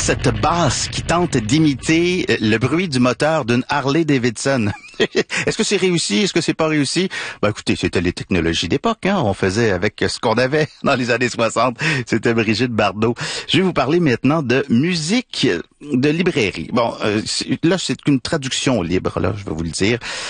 cette basse qui tente d'imiter le bruit du moteur d'une Harley Davidson. Est-ce que c'est réussi? Est-ce que c'est pas réussi? Ben écoutez, c'était les technologies d'époque, hein. On faisait avec ce qu'on avait dans les années 60. C'était Brigitte Bardot. Je vais vous parler maintenant de musique de librairie. Bon, là, c'est une traduction libre, là, je vais vous le dire.